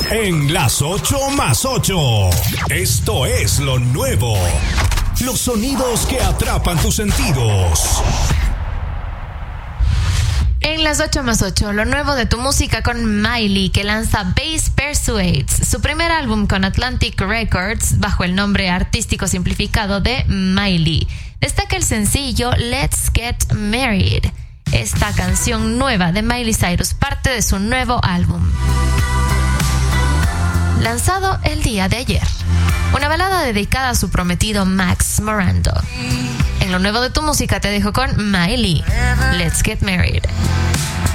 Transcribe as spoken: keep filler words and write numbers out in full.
En las ocho más ocho. Esto es lo nuevo. Los sonidos que atrapan tus sentidos. En las ocho más ocho, lo nuevo de tu música con Miley, que lanza Bass Persuades, su primer álbum con Atlantic Records, bajo el nombre artístico simplificado de Miley. Destaca el sencillo Let's Get Married. Esta canción nueva de Miley Cyrus, parte de su nuevo álbum, lanzado el día de ayer. Una balada dedicada a su prometido Max Morando. En lo nuevo de tu música te dejo con Miley, Let's Get Married.